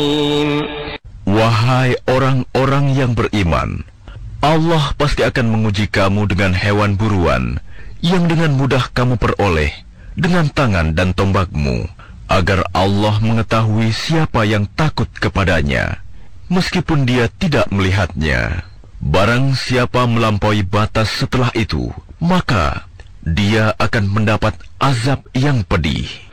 Wahai orang-orang yang beriman, Allah pasti akan menguji kamu dengan hewan buruan yang dengan mudah kamu peroleh dengan tangan dan tombakmu, agar Allah mengetahui siapa yang takut kepadanya, meskipun dia tidak melihatnya. Barang siapa melampaui batas setelah itu, maka dia akan mendapat azab yang pedih.